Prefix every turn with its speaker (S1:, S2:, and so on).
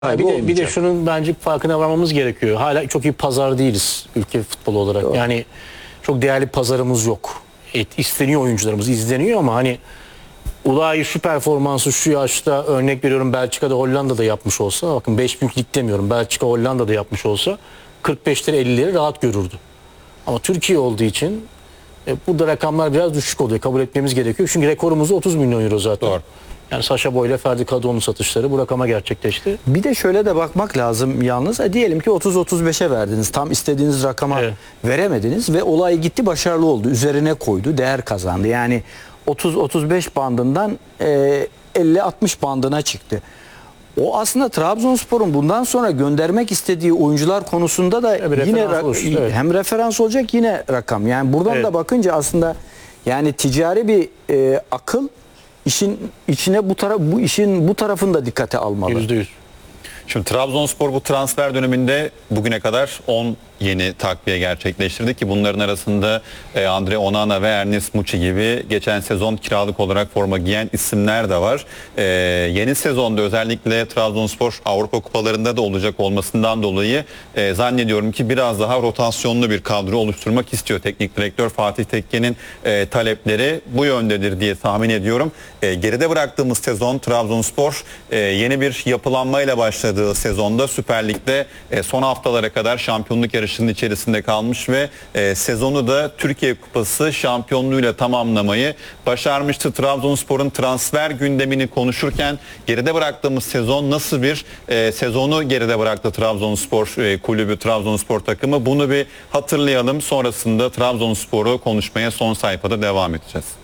S1: sahibi
S2: Bir de
S1: olmayacak.
S2: şunun bence farkına varmamız gerekiyor. Hala çok iyi pazar değiliz ülke futbolu olarak.
S1: Doğru.
S2: Yani çok değerli pazarımız yok. İsteniyor oyuncularımız, izleniyor ama hani Ulay şu performansı şu yaşta, örnek veriyorum, Belçika'da Hollanda'da yapmış olsa, bakın 5 büyük lig demiyorum, Belçika Hollanda'da yapmış olsa 45'leri 50'leri rahat görürdü. Ama Türkiye olduğu için burada rakamlar biraz düşük oluyor, kabul etmemiz gerekiyor. Çünkü rekorumuz 30 milyon euro zaten.
S3: Doğru.
S2: Yani Sacha Boey ile Ferdi Kadıoğlu'nun satışları bu rakama gerçekleşti.
S1: Bir de şöyle de bakmak lazım yalnız. Diyelim ki 30-35'e verdiniz. Tam istediğiniz rakama
S2: Evet.
S1: veremediniz ve olay gitti, başarılı oldu. Üzerine koydu, değer kazandı. Yani 30-35 bandından 50-60 bandına çıktı. O aslında Trabzonspor'un bundan sonra göndermek istediği oyuncular konusunda da
S2: bir
S1: yine
S2: referans oluştu, evet.
S1: hem referans olacak, yine rakam. Yani buradan
S2: Evet.
S1: da bakınca aslında yani ticari bir akıl işin içine bu işin bu tarafını da dikkate almalı.
S2: %100.
S3: Şimdi Trabzonspor bu transfer döneminde bugüne kadar 10 yeni takviye gerçekleştirdi ki bunların arasında Andre Onana ve Ernest Muçi gibi geçen sezon kiralık olarak forma giyen isimler de var. Yeni sezonda özellikle Trabzonspor Avrupa kupalarında da olacak olmasından dolayı zannediyorum ki biraz daha rotasyonlu bir kadro oluşturmak istiyor. Teknik direktör Fatih Tekke'nin talepleri bu yöndedir diye tahmin ediyorum. Geride bıraktığımız sezon Trabzonspor yeni bir yapılanmayla başladığı sezonda Süper Lig'de son haftalara kadar şampiyonluk yarışının içerisinde kalmış ve sezonu da Türkiye Kupası şampiyonluğuyla tamamlamayı başarmıştı. Trabzonspor'un transfer gündemini konuşurken geride bıraktığımız sezon nasıl bir sezonu geride bıraktı Trabzonspor kulübü, Trabzonspor takımı, bunu bir hatırlayalım. Sonrasında Trabzonspor'u konuşmaya son sayfada devam edeceğiz.